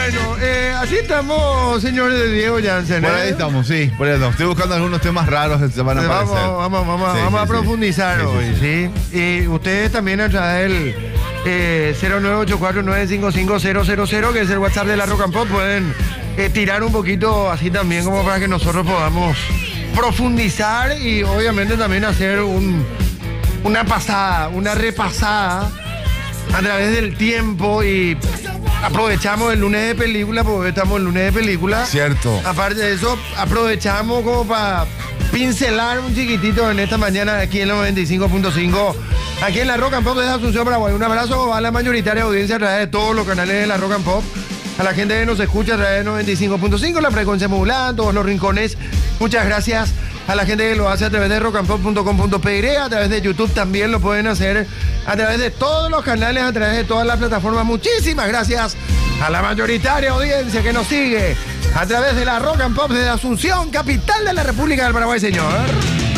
Bueno, así estamos, señores de Diego Jansen. Por ahí estamos, sí, por ahí estamos. Estoy buscando algunos temas raros que se van a aparecer. Vamos a profundizar hoy, ¿sí? Y ustedes también a través del 0984955000, que es el WhatsApp de la Rock and Pop, pueden tirar un poquito así también como para que nosotros podamos profundizar y obviamente también hacer una repasada a través del tiempo y aprovechamos el lunes de película porque estamos en lunes de película. Cierto. Aparte de eso, aprovechamos como para pincelar un chiquitito en esta mañana aquí en los 95.5, aquí en la Rock and Pop de Asunción, Paraguay. Un abrazo a la mayoritaria audiencia a través de todos los canales de la Rock and Pop, a la gente que nos escucha a través de 95.5, la frecuencia modulada, todos los rincones. Muchas gracias a la gente que lo hace a través de rockandpop.com.py, a través de YouTube también lo pueden hacer, a través de todos los canales, a través de todas las plataformas. Muchísimas gracias a la mayoritaria audiencia que nos sigue a través de la Rock and Pop de Asunción, capital de la República del Paraguay, señor.